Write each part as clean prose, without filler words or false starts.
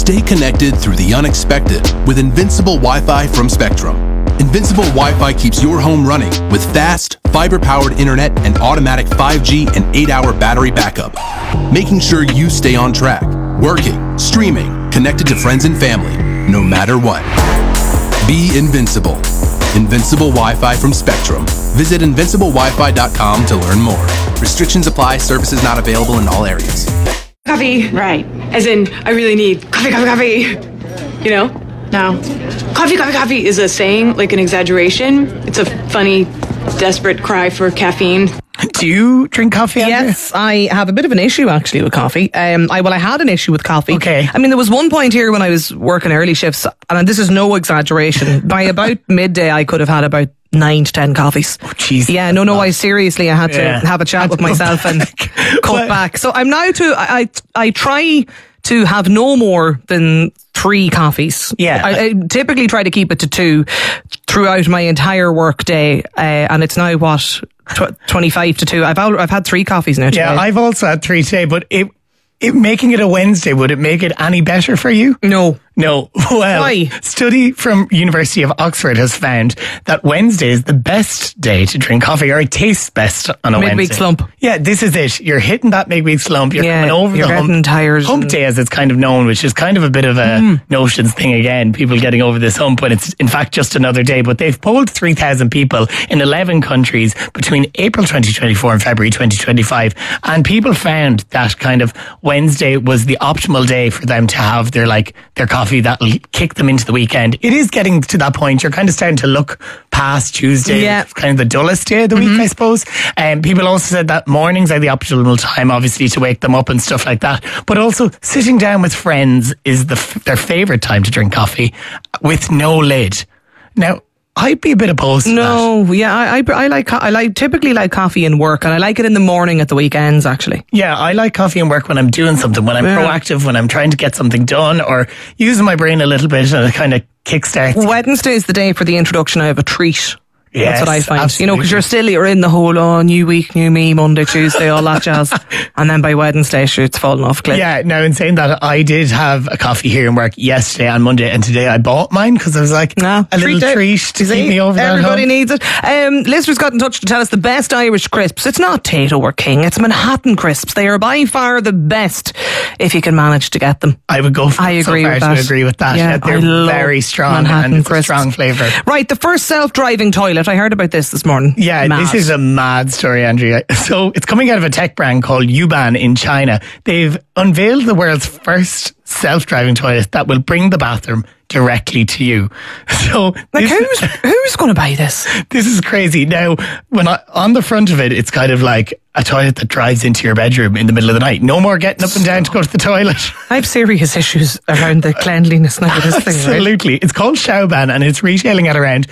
Stay connected through the unexpected with Invincible Wi-Fi from Spectrum. Invincible Wi-Fi keeps your home running with fast, fiber-powered internet and automatic 5G and 8-hour battery backup, making sure you stay on track, working, streaming, connected to friends and family, no matter what. Be invincible. Invincible Wi-Fi from Spectrum. Visit invinciblewifi.com to learn more. Restrictions apply. Services not available in all areas. Coffee. Right. As in, I really need coffee. You know? No. Coffee is a saying, like an exaggeration. It's a funny, desperate cry for caffeine. Do you drink coffee, Andrea? Yes, I have a bit of an issue actually with coffee. I had an issue with coffee. Okay. I mean, there was one point here when I was working early shifts, and this is no exaggeration. By about midday, I could have had about 9 to 10 coffees. Oh, jeez. Yeah, no, I seriously, I had to have a chat with myself and cut back. So I'm now I try to have no more than 3 coffees. Yeah. I typically try to keep it to 2 throughout my entire work day, and it's now 25 to 2. I've had 3 coffees now today. Yeah, I've also had 3 today, but it making it a Wednesday, would it make it any better for you? No. Well, Why? Study from University of Oxford has found that Wednesday is the best day to drink coffee, or it tastes best on a Wednesday. Midweek slump. Yeah, this is it. You're hitting that midweek slump. You're coming over you're the getting hump. tired. Hump day, as it's kind of known, which is kind of a bit of a notions thing again. People getting over this hump when it's in fact just another day. But they've polled 3,000 people in 11 countries between April 2024 and February 2025, and people found that kind of Wednesday was the optimal day for them to have their coffee that'll kick them into the weekend. It is getting to that point. You're kind of starting to look past Tuesday. Yeah. It's kind of the dullest day of the week, I suppose. People also said that mornings are the optimal time, obviously, to wake them up and stuff like that. But also, sitting down with friends is their favourite time to drink coffee with no lid. Now, I'd be a bit opposed to that. No, yeah, I typically like coffee in work, and I like it in the morning at the weekends, actually. Yeah, I like coffee in work when I'm doing something, when I'm proactive, when I'm trying to get something done, or using my brain a little bit, and it kind of kickstarts. Wednesday is the day for the introduction of a treat. Yes, that's what I find. absolutely. You know, because you're in the whole, new week, new me, Monday, Tuesday, all that jazz. And then by Wednesday, it's fallen off a cliff. Yeah, now in saying that, I did have a coffee here in work yesterday and Monday, and today I bought mine because I was like, a little treat to keep me over that hump. Everybody needs it. Listeners got in touch to tell us the best Irish crisps. It's not Tayto or King, it's Manhattan crisps. They are by far the best if you can manage to get them. I would go for I agree with that. to agree with that. Yeah, they're very strong Manhattan and it's crisps. a strong flavour. Right, the first self-driving toilet. I heard about this morning. Yeah, Mad. This is a mad story, Andrea. So it's coming out of a tech brand called Yuban in China. They've unveiled the world's first self-driving toilet that will bring the bathroom directly to you. So who's going to buy this? This is crazy. Now, on the front of it, it's kind of like a toilet that drives into your bedroom in the middle of the night. No more getting up and down to go to the toilet. I have serious issues around the cleanliness now of this thing. Absolutely. Right? It's called Xiaoban, and it's retailing at around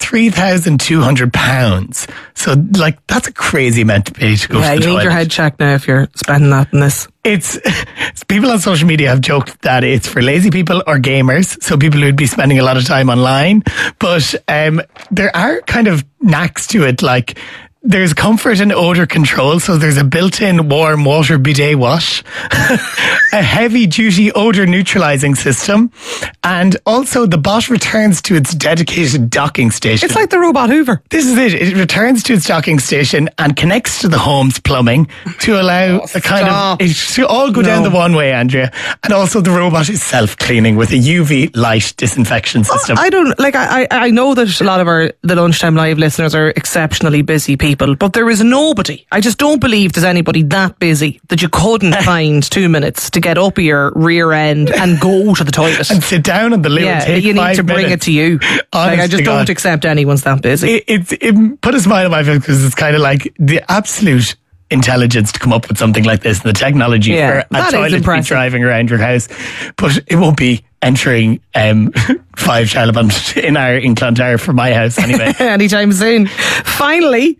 £3,200. So, that's a crazy amount to pay to go to the toilet. Yeah, you need your head checked now if you're spending that on this. It's people on social media have joked that it's for lazy people or gamers, so people who'd be spending a lot of time online. But there are kind of knacks to it, like there's comfort and odor control, so there's a built-in warm water bidet wash, a heavy-duty odor neutralizing system, and also the bot returns to its dedicated docking station. It's like the robot Hoover. This is it. It returns to its docking station and connects to the home's plumbing to allow it to all go down the one way, Andrea. And also the robot is self-cleaning with a UV light disinfection system. I know that a lot of the Lunchtime Live listeners are exceptionally busy people, but there is nobody. I just don't believe there's anybody that busy that you couldn't find 2 minutes to get up your rear end and go to the toilet and sit down on the loo. Yeah, and take you need to bring it to you. I just don't accept anyone's that busy. It put a smile on my face because it's kind of like the absolute intelligence to come up with something like this, and the technology for a toilet to be driving around your house. But it won't be entering 5 Charlemont in Clontarf for my house anyway. Anytime soon. Finally.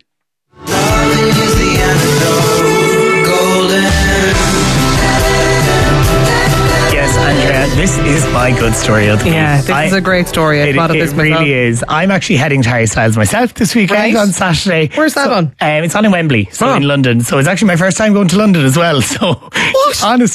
Yes, Andrea, this is my good story of the week. Yeah, this is a great story. I thought of this myself. It really is. I'm actually heading to Harry Styles myself this weekend on Saturday. Where's that on? It's on in Wembley, in London. So it's actually my first time going to London as well. So, honestly.